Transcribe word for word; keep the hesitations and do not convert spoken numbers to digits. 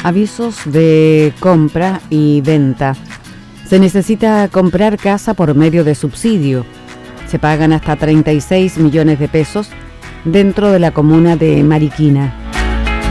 Avisos de compra y venta. Se necesita comprar casa por medio de subsidio. Se pagan hasta treinta y seis millones de pesos dentro de la comuna de Mariquina.